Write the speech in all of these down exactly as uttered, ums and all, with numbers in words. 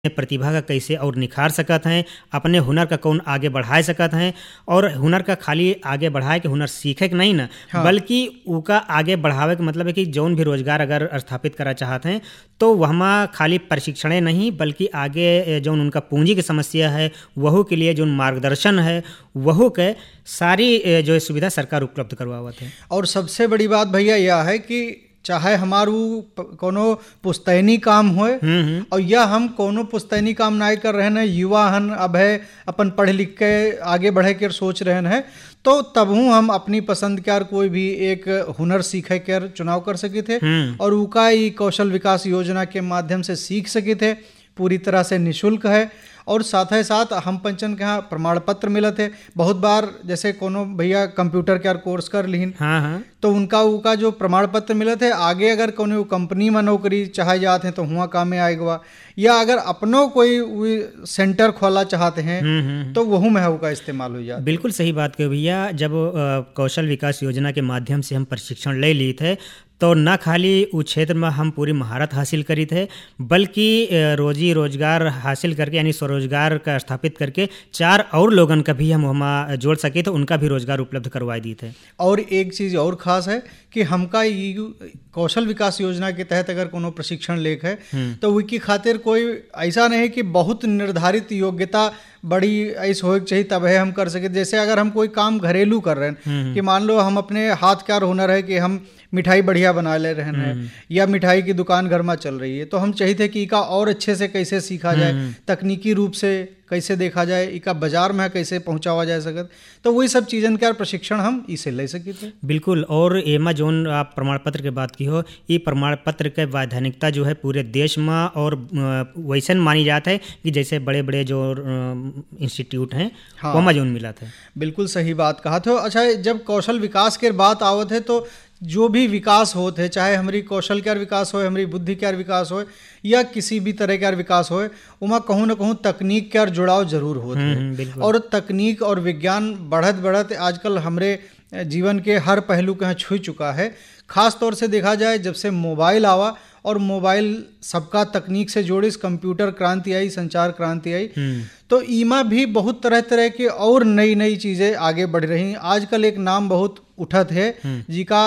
प्रतिभा का कैसे और निखार सकत हैं, अपने हुनर का कौन आगे बढ़ाए सकत हैं। और हुनर का खाली आगे बढ़ाए के हुनर सीखे के नहीं ना, हाँ। बल्कि उका आगे बढ़ावे के मतलब है कि जौन भी रोजगार अगर स्थापित करा चाहते हैं तो वहमा खाली प्रशिक्षण नहीं बल्कि आगे जौन उनका पूंजी की समस्या है वहू के लिए जौन मार्गदर्शन है वहू के सारी जो सुविधा सरकार उपलब्ध करवावत है। और सबसे बड़ी बात भैया यह है कि चाहे हमारू कोनो पुस्तैनी काम होए और या हम कोनो पुस्तैनी काम नहीं कर रहे हैं, युवा हन अब है अपन पढ़ लिख के आगे बढ़े के सोच रहे हैं, तो तबहू हम अपनी पसंद के कोई भी एक हुनर सीखे कर चुनाव कर सके थे और उका ही कौशल विकास योजना के माध्यम से सीख सके थे। पूरी तरह से निःशुल्क है और साथ ही साथ हम पंचन के यहाँ प्रमाण पत्र मिलत है। बहुत बार जैसे कोनो भैया कंप्यूटर के कोर्स कर लीन, हाँ हाँ तो उनका उनका जो प्रमाण पत्र मिलत है आगे अगर कोनो कंपनी में नौकरी चाहे जाते हैं तो हुआ काम में आएगा, या अगर अपनों कोई सेंटर खोला चाहते हैं तो वहू में का इस्तेमाल हो जाए। बिल्कुल सही बात कही भैया। जब कौशल विकास योजना के माध्यम से हम प्रशिक्षण ले ली थे तो न खाली उस क्षेत्र में हम पूरी महारत हासिल करी थे बल्कि रोजी रोजगार हासिल करके यानी स्वरोजगार का स्थापित करके चार और लोगन का भी हम वहाँ जोड़ सके तो उनका भी रोजगार उपलब्ध करवा दिए थे। और एक चीज़ और खास है कि हमका कौशल विकास योजना के तहत अगर कोनो प्रशिक्षण लेख है तो उनकी खातिर कोई ऐसा नहीं कि बहुत निर्धारित योग्यता बड़ी ऐसा हो चाहिए तब है हम कर सके। जैसे अगर हम कोई काम घरेलू कर रहे हैं कि मान लो हम अपने हाथ का हुनर है कि हम मिठाई बढ़िया बना ले रहे हैं या मिठाई की दुकान घर में चल रही है, तो हम चाहिए थे कि इका और अच्छे से कैसे सीखा जाए, तकनीकी रूप से कैसे देखा जाए, इका बाजार में कैसे पहुंचावा जा सकत, तो वही सब चीज़न का प्रशिक्षण हम इसे ले सके थे। बिल्कुल। और एमा जोन आप प्रमाण पत्र की बात की हो, ये प्रमाण पत्र के वैधानिकता जो है पूरे देश में और वैसन मानी जाता है कि जैसे बड़े बड़े जो इंस्टीट्यूट हैं हाँ। वहाँ जोन मिला था। बिल्कुल सही बात कहा था। अच्छा, जब कौशल विकास के बात आवत है तो जो भी विकास होते है, चाहे हमारी कौशल का विकास हो, हमारी बुद्धि का विकास हो या किसी भी तरह का विकास हो, वहाँ कहूँ न कहूँ तकनीक का जुड़ाव जरूर होता है। और तकनीक और विज्ञान बढ़त बढ़त आजकल हमारे जीवन के हर पहलू का छू चुका है। खास तौर से देखा जाए जब से मोबाइल आवा और मोबाइल सबका तकनीक से जोड़िस, कंप्यूटर क्रांति आई, संचार क्रांति आई, तो ईमा भी बहुत तरह तरह के और नई नई चीज़ें आगे बढ़ रही। आजकल एक नाम बहुत उठत है जिका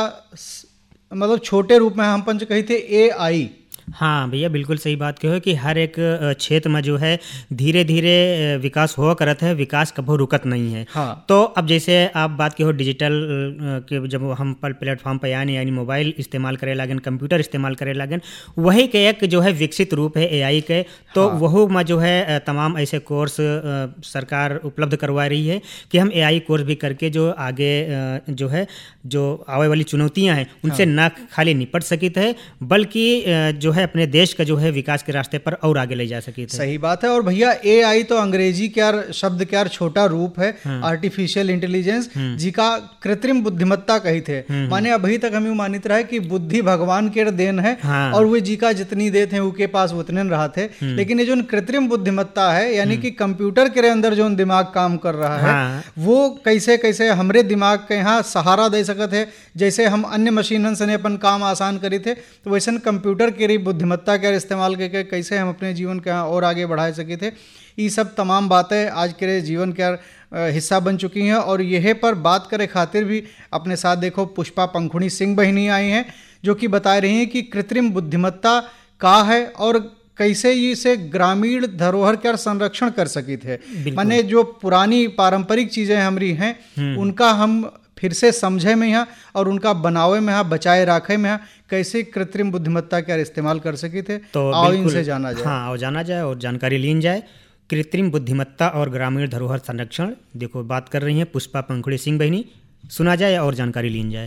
मतलब छोटे रूप में हम पंच कही थे ए आई। हाँ भैया, बिल्कुल सही बात कहो कि हर एक क्षेत्र में जो है धीरे धीरे विकास हुआ करत है, विकास कभी रुकत नहीं है। हाँ। तो अब जैसे आप बात की हो डिजिटल के, जब हम पर प्लेटफॉर्म पर यानी यानी मोबाइल इस्तेमाल करे लागन, कंप्यूटर इस्तेमाल करे लागन, वही के एक जो है विकसित रूप है एआई के। तो हाँ। वह में जो है तमाम ऐसे कोर्स सरकार उपलब्ध करवा रही है कि हम एआई कोर्स भी करके जो आगे जो है जो आने वाली चुनौतियाँ हैं उनसे हाँ। न खाली निपट सकित है बल्कि जो है अपने देश का जो है विकास के रास्ते पर और आगे ले जा सके थे। सही बात है। और भैया एआई तो अंग्रेजी क्या शब्द क्या छोटा रूप है, आर्टिफिशियल इंटेलिजेंस, जिका कृत्रिम बुद्धिमत्ता कही थे। माने अभी तक हम मानित रहे कि बुद्धि भगवान के देन है हाँ। और वो जिका जितनी देते हैं उनके पास उतने रहा थे, लेकिन ये जो कृत्रिम बुद्धिमत्ता है यानी कि कंप्यूटर के अंदर जो दिमाग काम कर रहा है हाँ। वो कैसे कैसे हमरे दिमाग के यहाँ सहारा दे सकत है। जैसे हम अन्य मशीनन से अपन काम आसान करी थे, तो वैसे कंप्यूटर के बुद्धिमत्ता का इस्तेमाल करके कैसे हम अपने जीवन का और आगे बढ़ा सके थे। ये सब तमाम बातें आज के जीवन का हिस्सा बन चुकी हैं। और यह पर बात करे खातिर भी अपने साथ देखो पुष्पा पंखुड़ी सिंह बहनी आई हैं जो कि बता रही हैं कि कृत्रिम बुद्धिमत्ता का है और कैसे इसे ग्रामीण धरोहर का संरक्षण कर सकी थे। माने जो पुरानी पारंपरिक चीज़ें हमारी हैं उनका हम फिर से समझे में यहाँ और उनका बनावे में यहाँ, बचाए रखे में यहाँ कैसे कृत्रिम बुद्धिमत्ता का इस्तेमाल कर सके थे। तो आओ इनसे जाना जाए। हाँ, और जाना जाए और जानकारी ली जाए। कृत्रिम बुद्धिमत्ता और ग्रामीण धरोहर संरक्षण, देखो बात कर रही हैं पुष्पा पंखुड़ी सिंह बहनी, सुना जाए और जानकारी ली जाए।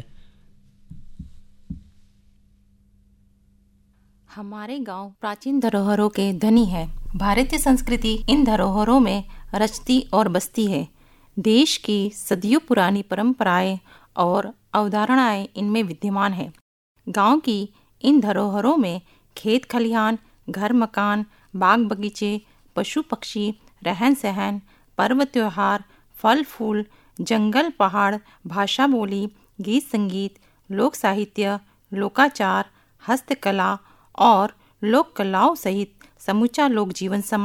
हमारे गांव प्राचीन धरोहरों के धनी है। भारतीय संस्कृति इन धरोहरों में रचती और बसती है। देश की सदियों पुरानी परंपराएं और अवधारणाएं इनमें विद्यमान है। गांव की इन धरोहरों में खेत खलिहान, घर मकान, बाग बगीचे, पशु पक्षी, रहन सहन, पर्व त्योहार, फल फूल, जंगल पहाड़, भाषा बोली, गीत संगीत, लोक साहित्य, लोकाचार, हस्तकला और लोक कलाओं सहित समूचा लोक जीवन समाज